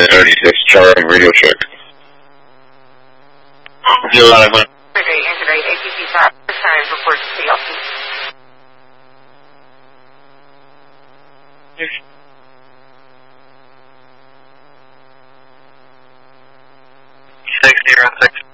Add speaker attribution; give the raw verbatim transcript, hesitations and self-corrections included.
Speaker 1: thirty-six, Charlie, radio check. Zero nine one.
Speaker 2: Integrate, integrate, A T C five, time, report to C L C.
Speaker 1: Six zero six.